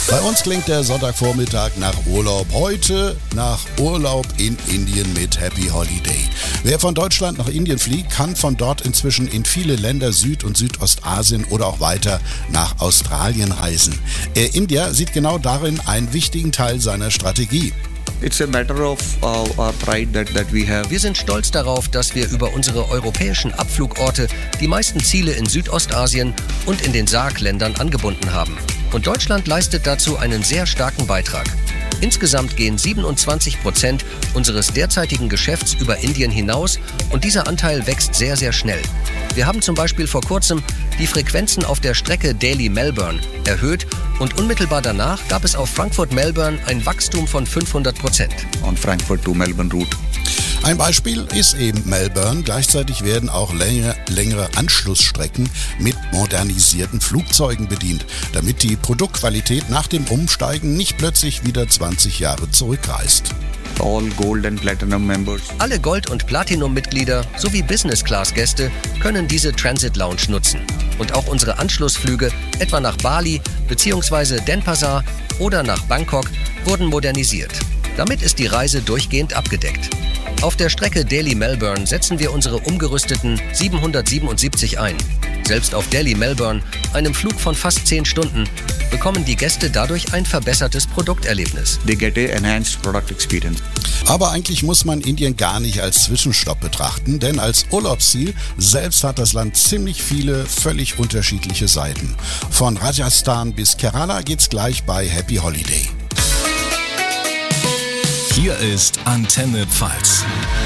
Bei uns klingt der Sonntagvormittag nach Urlaub. Heute nach Urlaub in Indien mit Happy Holiday. Wer von Deutschland nach Indien fliegt, kann von dort inzwischen in viele Länder Süd- und Südostasien oder auch weiter nach Australien reisen. Air India sieht genau darin einen wichtigen Teil seiner Strategie. It's a matter of our pride that we have. Wir sind stolz darauf, dass wir über unsere europäischen Abflugorte die meisten Ziele in Südostasien und in den SAARC-Ländern angebunden haben. Und Deutschland leistet dazu einen sehr starken Beitrag. Insgesamt gehen 27% unseres derzeitigen Geschäfts über Indien hinaus und dieser Anteil wächst sehr, sehr schnell. Wir haben zum Beispiel vor kurzem die Frequenzen auf der Strecke Delhi-Melbourne erhöht und unmittelbar danach gab es auf Frankfurt-Melbourne ein Wachstum von 500%. On Frankfurt to Melbourne route. Ein Beispiel ist eben Melbourne. Gleichzeitig werden auch längere Anschlussstrecken mit modernisierten Flugzeugen bedient, damit die Produktqualität nach dem Umsteigen nicht plötzlich wieder 20 Jahre zurückreißt. All Gold and Platinum members. Alle Gold- und Platinum-Mitglieder sowie Business-Class-Gäste können diese Transit Lounge nutzen. Und auch unsere Anschlussflüge, etwa nach Bali bzw. Denpasar oder nach Bangkok, wurden modernisiert. Damit ist die Reise durchgehend abgedeckt. Auf der Strecke Delhi-Melbourne setzen wir unsere umgerüsteten 777 ein. Selbst auf Delhi-Melbourne, einem Flug von fast 10 Stunden, bekommen die Gäste dadurch ein verbessertes Produkterlebnis. They get a enhanced product experience. Aber eigentlich muss man Indien gar nicht als Zwischenstopp betrachten, denn als Urlaubsziel selbst hat das Land ziemlich viele völlig unterschiedliche Seiten. Von Rajasthan bis Kerala geht's gleich bei Happy Holiday. Hier ist Antenne Pfalz.